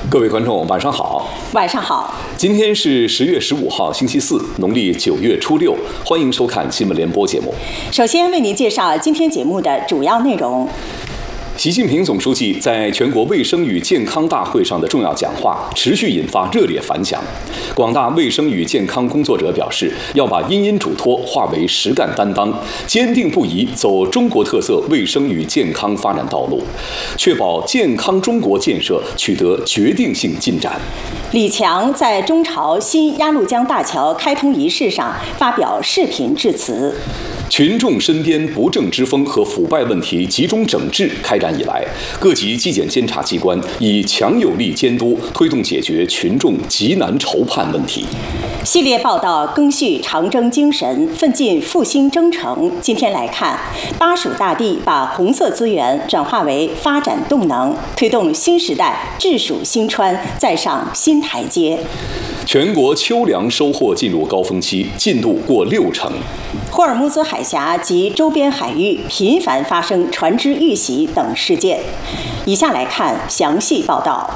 各位观众，晚上好。 晚上好。 今天是10月15号，星期四，农历9月初6。欢迎收看新闻联播节目。 首先为您介绍今天节目的主要内容。 习近平总书记在全国卫生与健康大会上的重要讲话持续引发热烈反响。广大卫生与健康工作者表示，要把因因嘱托化为实干担当，坚定不移走中国特色卫生与健康发展道路，确保健康中国建设取得决定性进展。 李强在中朝新鸭绿江大桥开通仪式上发表视频致辞。 群众身边不正之风和腐败问题集中整治开展以来，各级纪检监察机关以强有力监督推动解决群众急难愁盼问题。 系列报道赓续长征精神，奋进复兴征程。今天来看，巴蜀大地把红色资源转化为发展动能，推动新时代治蜀兴川再上新台阶。 全国秋粮收获进入高峰期，进度过60%。 霍尔木兹海峡及周边海域频繁发生船只遇袭等事件。以下来看详细报道。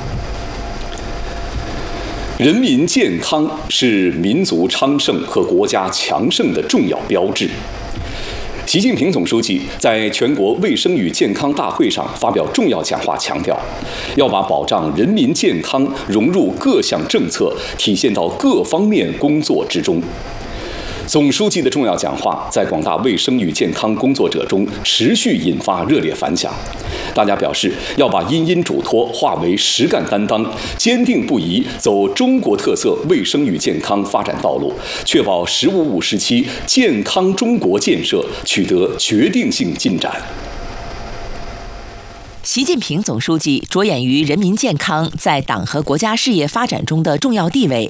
人民健康是民族昌盛和国家强盛的重要标志。习近平总书记在全国卫生与健康大会上发表重要讲话，强调要把保障人民健康融入各项政策，体现到各方面工作之中。总书记的重要讲话在广大卫生与健康工作者中持续引发热烈反响。大家表示，要把因因嘱托化为实干担当，坚定不移走中国特色卫生与健康发展道路，确保“十五五”时期健康中国建设取得决定性进展。 习近平总书记着眼于人民健康在党和国家事业发展中的重要地位，